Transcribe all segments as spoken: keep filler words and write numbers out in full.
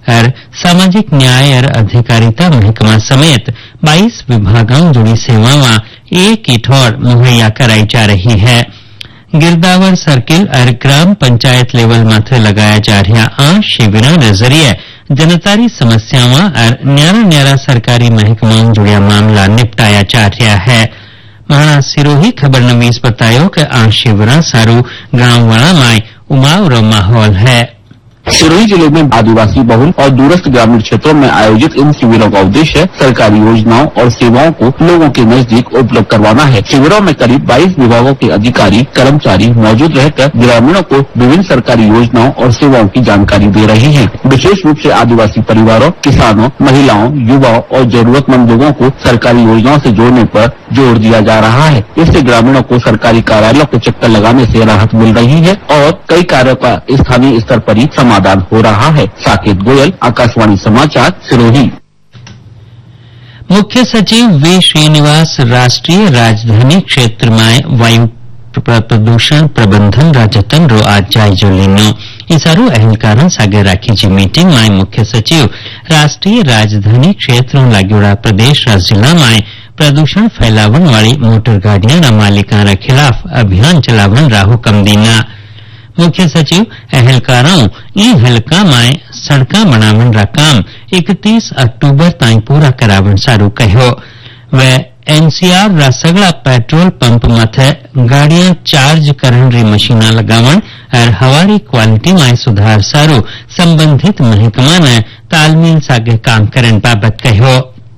और सामाजिक न्याय और अधिकारिता महकमा समेत बाईस विभागों जुड़ी सेवावां एक ही ठौर मुहैया कराई जा रही है। गिरदावर सर्किल और ग्राम पंचायत लेवल माथे लगाया जा रहा आ शिविरों के जरिए जनतारी समस्यावां और न्यारा न्यारा सरकारी महकमाओं जुड़िया मामला निपटाया जा रहा है। महाराज सिरोही खबर नवीस बतायो कि आ शिविरों सारू गांव वाला में उमाव रो माहौल है। सिरोही जिले में आदिवासी बहुल और दूरस्थ ग्रामीण क्षेत्रों में आयोजित इन शिविरों का उद्देश्य सरकारी योजनाओं और सेवाओं को लोगों के नजदीक उपलब्ध करवाना है। शिविरों में करीब बाईस विभागों के अधिकारी कर्मचारी मौजूद रहकर ग्रामीणों को विभिन्न सरकारी योजनाओं और सेवाओं की जानकारी दे रहे हैं। विशेष रूप से आदिवासी परिवारों, किसानों, महिलाओं, युवाओं और जरूरतमंद लोगों को सरकारी योजनाओं से जोड़ने पर जोर दिया जा रहा है। इससे ग्रामीणों को सरकारी कार्यालयों के चक्कर लगाने से राहत मिल रही है और कई कार्यों का स्थानीय स्तर पर ही समाधान हो रहा है। साकेत गोयल, आकाशवाणी समाचार, सिरोही। मुख्य सचिव वी श्रीनिवास राष्ट्रीय राजधानी क्षेत्र में वायु प्रदूषण प्रबंधन राजतन रो आज जायजो लीनो। इसारू अहलकारों सागे राखी जी मीटिंग में मुख्य सचिव राष्ट्रीय राजधानी क्षेत्रों लागोड़ा प्रदेश और जिला में प्रदूषण फैलावन वाली मोटर गाड़ियां मालिकां रा खिलाफ अभियान चलावन रा हुकम दीना। मुख्य सचिव अहलकारों ई हलका में सड़का बनावन रा काम इकतीस अक्टूबर ताई पूरा करावन सारू कहो। वे एनसीआर रा सगला पेट्रोल पंप मथे गाड़ियां चार्ज करन री मशीना लगावन और हवारी क्वालिटी में सुधार सारू संबंधित महकमा ने तालमेल सागे काम करन बाबत कहो।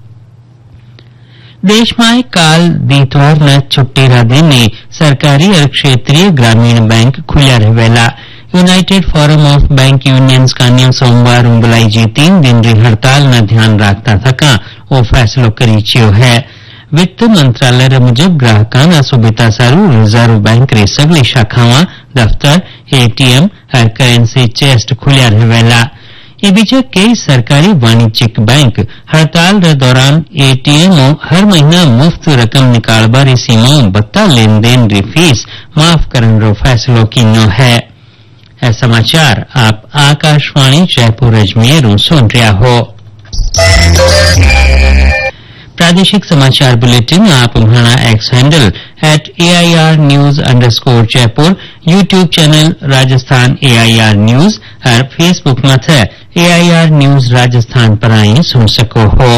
देश में काल दीतवार न छुट्टी रा दिन सरकारी और क्षेत्रीय ग्रामीण बैंक खुल्या रहेला। United forum of bank unions का न्यू सोमवार बुलाई जी तीन दिन री हड़ताल न ध्यान रखता थका वो फैसलो करी चियो है। वित्त मंत्रालय रे मुजब ग्राहकां ना सुविधा सारू रिजर्व बैंक री सगली शाखावां, दफ्तर, एटीएम और करेंसी चेस्ट खुल्या रहेला। ये बीच कई सरकारी वाणिज्यिक बैंक हड़ताल के दौरान एटीएम हर महीना मुफ्त रकम निकालबा री सीमाओं बत्ता लेन देन री फीस माफ करन रो फैसलो कीनो है। ऐ समाचार आप आकाशवाणी जयपुर अजमेर सुन रहा हो। प्रादेशिक समाचार बुलेटिन आप हमारा x handle at A I R news underscore Jaipur, YouTube channel Rajasthan A I R news और फेसबुक मथे ए आई आर न्यूज राजस्थान पर आई सुन सको हो।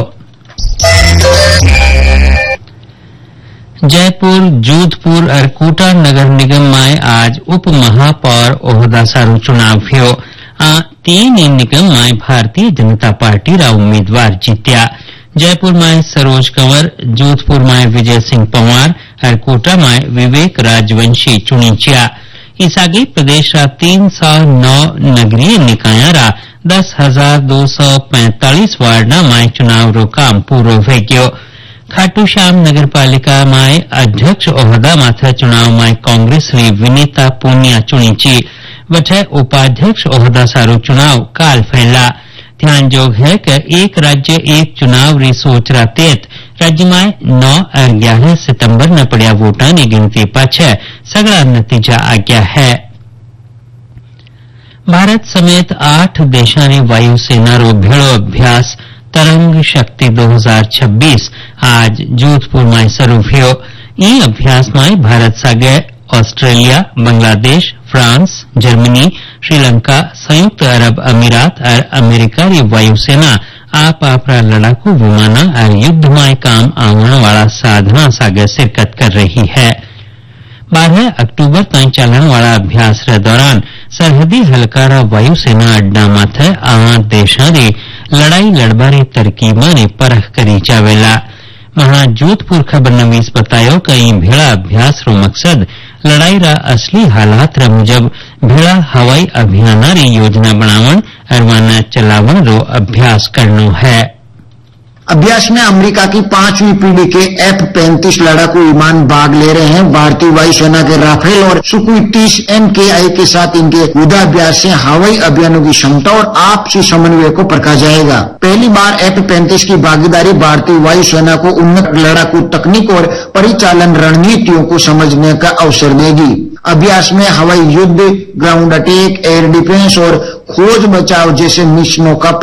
जयपुर, जोधपुर और कोटा नगर निगम में आज उप महापौर ओहदा सारू चुनाव थियो। आ तीन निगम में भारतीय जनता पार्टी रा उम्मीदवार जीत्या। जयपुर में सरोज कंवर, जोधपुर में विजय सिंह पंवार और कोटा में विवेक राजवंशी चुनीचिया। इस आगे प्रदेश रा तीन सौ नौ नगरीय निकाया रा दस हजार दो सौ पैंतालीस वार्डा में चुनाव रो काम पूरो हो गयो। खाटू श्याम नगर पालिका में अध्यक्ष ओहदा माथे चुनाव में कांग्रेस री विनीता पूनिया चुनीची। वठे उपाध्यक्ष ओहदा सारो चुनाव काल फैला। ध्यान जोग है कि एक राज्य एक चुनाव री सोच रा तेत राज्य में नौ और ग्यारह सितंबर न पड़ा वोटा की गिनती पाछे सगड़ा नतीजा आ गया है। भारत समेत आठ देशों ने वायुसेना रो भेड़ो अभ्यास तरंग शक्ति दो हजार छब्बीस आज जोधपुर में शुरू हुयो। ई अभ्यास में भारत सागे Australia, Bangladesh, France, Germany, Sri Lanka, संयुक्त अरब अमीरात और अमेरिका री वायुसेना आप आपरा लड़ाकू विमाना और युद्ध में काम आने वाला साधना सागे शिरकत कर रही है। बारह अक्टूबर तक चलने वाला अभ्यास के दौरान सरहदी हलकारा वायुसेना अड्डा माथे आ देशों री लड़ाई लड़बारी तरकीबा ने परख करी जावेला। वहां जोधपुर खबर नवीस बतायो कई भेड़ा अभ्यास रो मकसद लड़ाई रा असली हालात रा मुजब भेड़ा हवाई अभियान री योजना बनावन और वाना चलावन रो अभ्यास करनो है। अभ्यास में अमेरिका की पांचवी पीढ़ी के एफ पैंतीस लड़ाकू विमान भाग ले रहे हैं। भारतीय वायुसेना के राफेल और सुखोई तीस एम के आई के साथ इनके युद्धाभ्यास से हवाई अभियानों की क्षमता और आपसी समन्वय को परखा जाएगा। पहली बार एफ पैंतीस की भागीदारी भारतीय वायुसेना को उन्नत लड़ाकू तकनीक और परिचालन रणनीतियों को समझने का अवसर देगी। अभ्यास में हवाई युद्ध, ग्राउंड अटैक, एयर डिफेंस और खोज बचाव जैसे मिशनों का